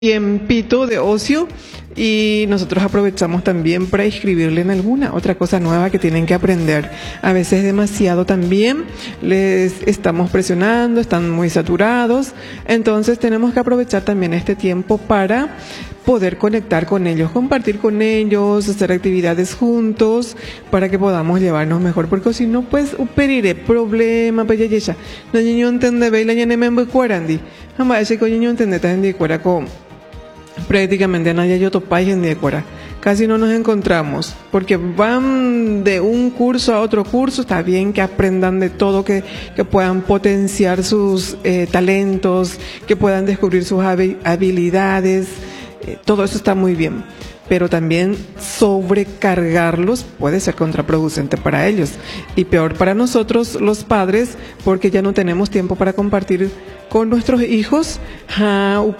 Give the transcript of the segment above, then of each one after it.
tiempito de ocio y nosotros aprovechamos también para inscribirle en alguna otra cosa nueva que tienen que aprender. A veces demasiado también les estamos presionando, están muy saturados, entonces tenemos que aprovechar también este tiempo para poder conectar con ellos, compartir con ellos, hacer actividades juntos para que podamos llevarnos mejor, porque si no pues periré problema para ella. No niño entiende ve la ñane membo cuarandi. Jamás ese coño entiende tan de cuara con prácticamente nadie yo topáis en Diécuara. Casi no nos encontramos, porque van de un curso a otro curso. Está bien que aprendan de todo, que puedan potenciar sus talentos, que puedan descubrir sus habilidades. Todo eso está muy bien, pero también sobrecargarlos puede ser contraproducente para ellos y peor para nosotros los padres, porque ya no tenemos tiempo para compartir con nuestros hijos. Ya no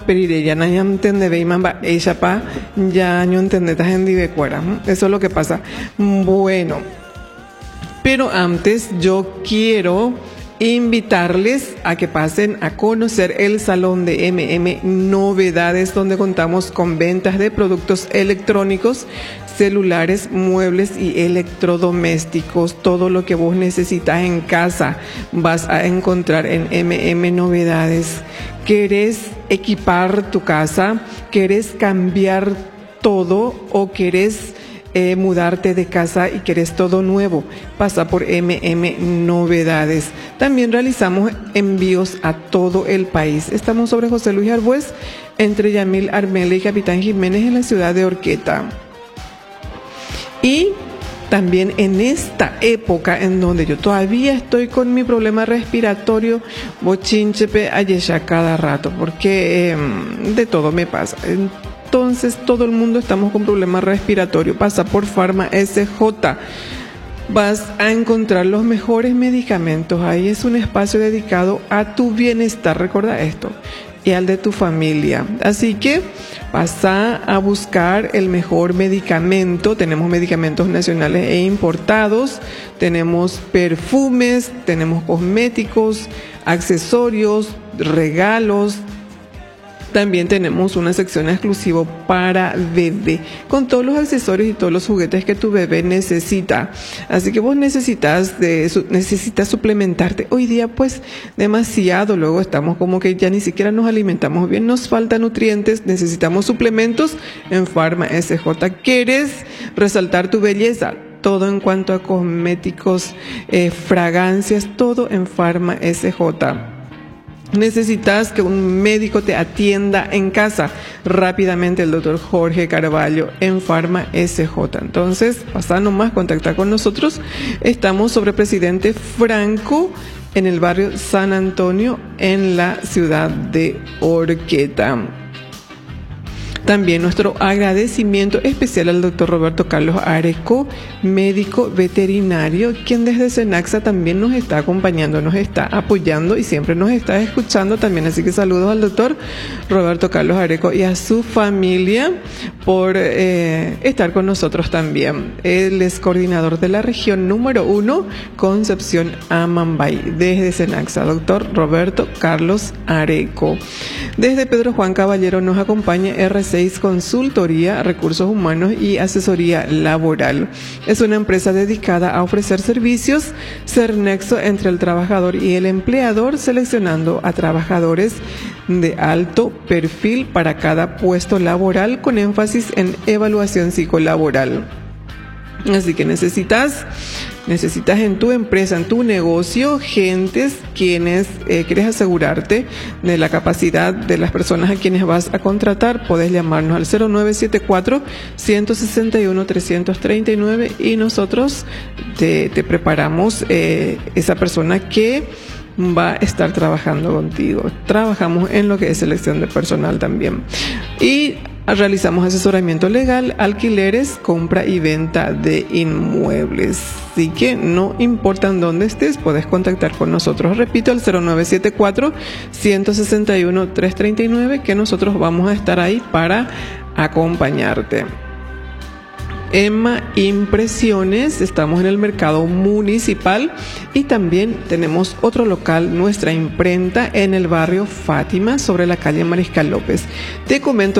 eso es lo que pasa. Bueno, pero antes yo quiero invitarles a que pasen a conocer el Salón de Novedades, donde contamos con ventas de productos electrónicos, celulares, muebles y electrodomésticos. Todo lo que vos necesitas en casa vas a encontrar en Novedades. ¿Querés equipar tu casa? ¿Querés cambiar todo o querés mudarte de casa y querés todo nuevo? Pasa por Novedades. También realizamos envíos a todo el país. Estamos sobre José Luis Arbues, entre Yamil Armele y Capitán Jiménez, en la ciudad de Orqueta. Y también en esta época en donde yo todavía estoy con mi problema respiratorio, bochinchepe ayesha cada rato, porque de todo me pasa. Entonces todo el mundo estamos con problemas respiratorios. Pasa por Pharma SJ. Vas a encontrar los mejores medicamentos. Ahí es un espacio dedicado a tu bienestar. Recuerda esto. Y al de tu familia. Así que pasa a buscar el mejor medicamento. Tenemos medicamentos nacionales e importados. Tenemos perfumes. Tenemos cosméticos, accesorios, regalos. También tenemos una sección exclusiva para bebé, con todos los accesorios y todos los juguetes que tu bebé necesita. Así que vos necesitas suplementarte. Hoy día pues demasiado, luego estamos como que ya ni siquiera nos alimentamos bien, nos faltan nutrientes, necesitamos suplementos en Pharma SJ. ¿Quieres resaltar tu belleza? Todo en cuanto a cosméticos, fragancias, todo en Pharma SJ. Necesitas que un médico te atienda en casa rápidamente, el doctor Jorge Carvalho en Pharma SJ. Entonces, pasa nomás, contacta con nosotros. Estamos sobre Presidente Franco, en el barrio San Antonio, en la ciudad de Orqueta. También nuestro agradecimiento especial al doctor Roberto Carlos Areco, médico veterinario, quien desde Senaxa también nos está acompañando, nos está apoyando y siempre nos está escuchando también. Así que saludos al doctor Roberto Carlos Areco y a su familia por estar con nosotros también. Él es coordinador de la región número 1, Concepción Amambay, desde Senaxa, doctor Roberto Carlos Areco. Desde Pedro Juan Caballero nos acompaña R6 Consultoría, Recursos Humanos y Asesoría Laboral. Es una empresa dedicada a ofrecer servicios, ser nexo entre el trabajador y el empleador, seleccionando a trabajadores de alto perfil para cada puesto laboral, con énfasis en evaluación psicolaboral. Así que necesitas en tu empresa, en tu negocio, gentes quienes quieres asegurarte de la capacidad de las personas a quienes vas a contratar. Puedes llamarnos al 0974-161-339 y nosotros te preparamos esa persona que va a estar trabajando contigo. Trabajamos en lo que es selección de personal también. Y realizamos asesoramiento legal, alquileres, compra y venta de inmuebles. Así que no importa en dónde estés, puedes contactar con nosotros. Repito, al 0974-161-339, que nosotros vamos a estar ahí para acompañarte. Emma Impresiones, estamos en el mercado municipal y también tenemos otro local, nuestra imprenta, en el barrio Fátima, sobre la calle Mariscal López. Te comento